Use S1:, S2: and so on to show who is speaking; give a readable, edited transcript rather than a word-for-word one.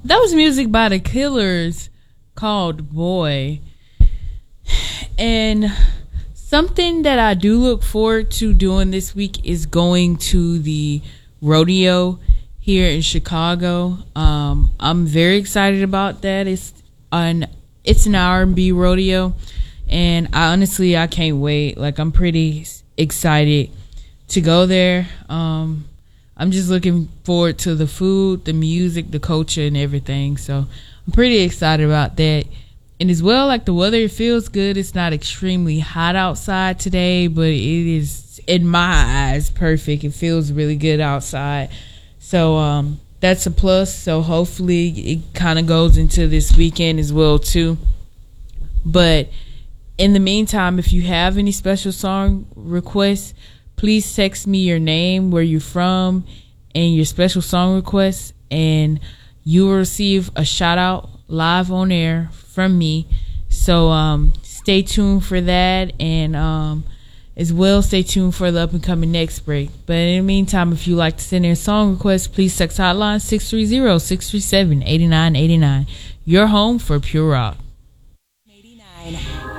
S1: That was music by the Killers called Boy. And something that I do look forward to doing this week is going to the rodeo here in Chicago. I'm very excited about that. It's an R&B rodeo, and I can't wait. Like, I'm pretty excited to go there. I'm just looking forward to the food, the music, the culture, and everything. So I'm pretty excited about that. And as well, like, the weather, it feels good. It's not extremely hot outside today, but it is, in my eyes, perfect. It feels really good outside. So that's a plus. So hopefully it kind of goes into this weekend as well, too. But in the meantime, if you have any special song requests, please text me your name, where you're from, and your special song request, and you will receive a shout out live on air from me. So stay tuned for that, and as well stay tuned for the up and coming next break. But in the meantime, if you like to send in a song request, please text hotline 630-637-8989. Your home for pure rock.
S2: 89.